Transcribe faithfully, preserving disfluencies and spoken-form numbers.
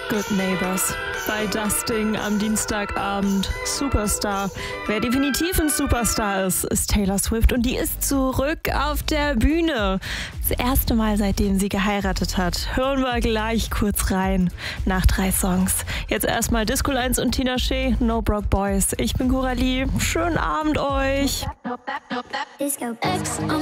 Good Neighbors bei Dusting am Dienstagabend. Superstar. Wer definitiv ein Superstar ist, ist Taylor Swift und die ist zurück auf der Bühne. Das erste Mal, seitdem sie geheiratet hat. Hören wir gleich kurz rein nach drei Songs. Jetzt erstmal Disco Lines und Tina Shea, No Broke Boys. Ich bin Coralie. Schönen Abend euch. Disco. Ex on